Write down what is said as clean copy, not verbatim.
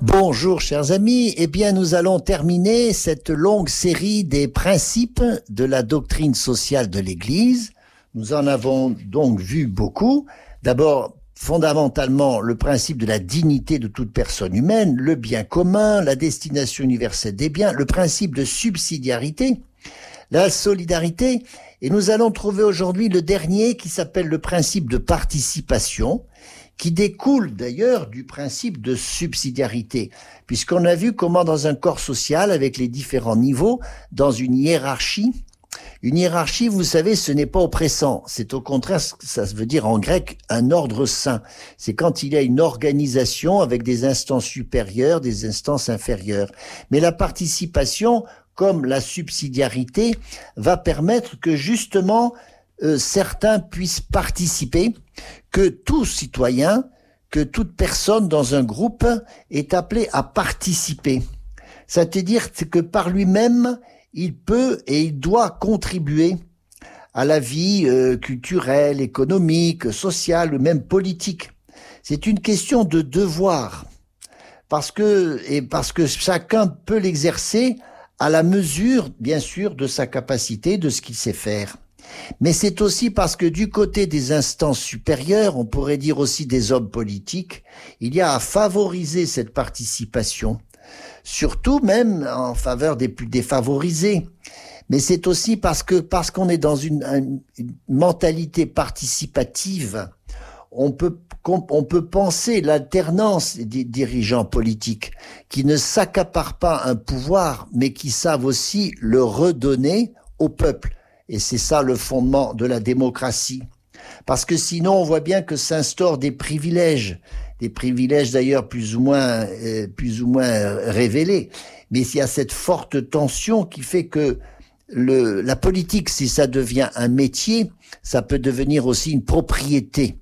Bonjour chers amis, eh bien nous allons terminer cette longue série des principes de la doctrine sociale de l'Église. Nous en avons donc vu beaucoup. D'abord, fondamentalement, le principe de la dignité de toute personne humaine, le bien commun, la destination universelle des biens, le principe de subsidiarité, la solidarité, et nous allons trouver aujourd'hui le dernier qui s'appelle le principe de participation, qui découle d'ailleurs du principe de subsidiarité, puisqu'on a vu comment dans un corps social, avec les différents niveaux, dans une hiérarchie, vous savez, ce n'est pas oppressant, c'est au contraire, ça veut dire en grec, un ordre sain. C'est quand il y a une organisation avec des instances supérieures, des instances inférieures. Mais la participation, comme la subsidiarité, va permettre que justement certains puissent participer, que tout citoyen, que toute personne dans un groupe est appelé à participer. C'est-à-dire que par lui-même, il peut et il doit contribuer à la vie culturelle, économique, sociale, ou même politique. C'est une question de devoir, parce que chacun peut l'exercer à la mesure, bien sûr, de sa capacité, de ce qu'il sait faire. Mais c'est aussi parce que du côté des instances supérieures, on pourrait dire aussi des hommes politiques, il y a à favoriser cette participation, surtout même en faveur des plus défavorisés. Mais c'est aussi parce qu'on est dans une mentalité participative, on peut penser l'alternance des dirigeants politiques qui ne s'accaparent pas un pouvoir, mais qui savent aussi le redonner au peuple. Et c'est ça le fondement de la démocratie. Parce que sinon, on voit bien que s'instaurent des privilèges d'ailleurs plus ou moins révélés. Mais il y a cette forte tension qui fait que la politique, si ça devient un métier, ça peut devenir aussi une propriété.